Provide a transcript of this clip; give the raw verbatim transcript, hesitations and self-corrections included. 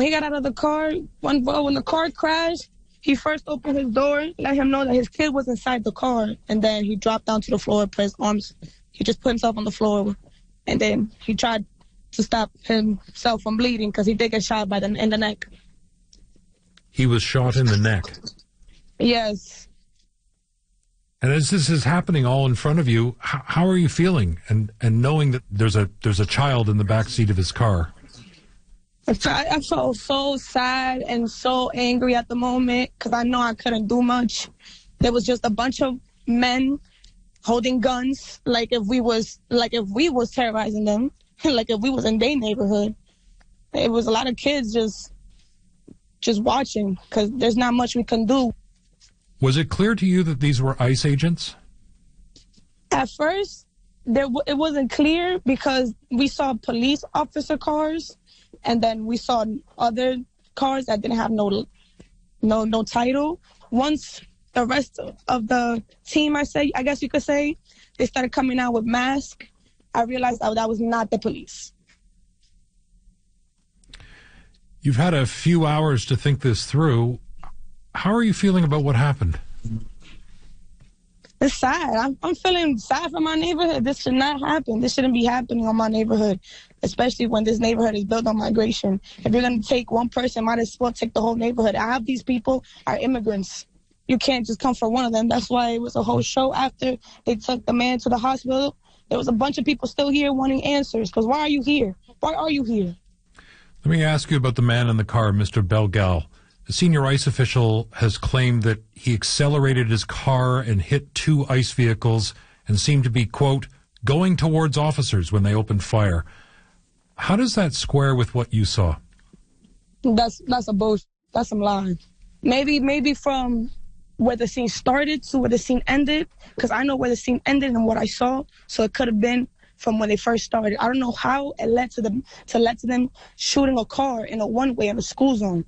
when he got out of the car, when, well, when the car crashed, he first opened his door, let him know that his kid was inside the car, and then he dropped down to the floor, put his arms, he just put himself on the floor, and then he tried to stop himself from bleeding because he did get shot by the, in the neck. He was shot in the neck? Yes. And as this is happening all in front of you, how, how are you feeling? And and knowing that there's a there's a child in the back seat of his car. I, I felt so sad and so angry at the moment because I know I couldn't do much. There was just a bunch of men holding guns, like if we was like if we was terrorizing them, like if we was in their neighborhood. It was a lot of kids just just watching because there's not much we can do. Was it clear to you that these were ICE agents? At first, there w- it wasn't clear because we saw police officer cars, and then we saw other cars that didn't have no no no title. Once the rest of the team, I say, I guess you could say, they started coming out with masks, I realized that that was not the police. You've had a few hours to think this through. How are you feeling about what happened? It's sad. I'm, I'm feeling sad for my neighborhood. This should not happen. This shouldn't be happening on my neighborhood, especially when this neighborhood is built on migration. If you're going to take one person, might as well take the whole neighborhood. I have these people are immigrants. You can't just come for one of them. That's why it was a whole show after they took the man to the hospital. There was a bunch of people still here wanting answers because why are you here? Why are you here? Let me ask you about the man in the car, Mister Belgal. A senior ICE official has claimed that he accelerated his car and hit two ICE vehicles and seemed to be, quote, going towards officers when they opened fire. How does that square with what you saw? That's that's a bullshit. That's some lying. Maybe maybe from where the scene started to where the scene ended, because I know where the scene ended and what I saw, so it could have been from when they first started. I don't know how it led to them to led to them shooting a car in a one-way in a school zone.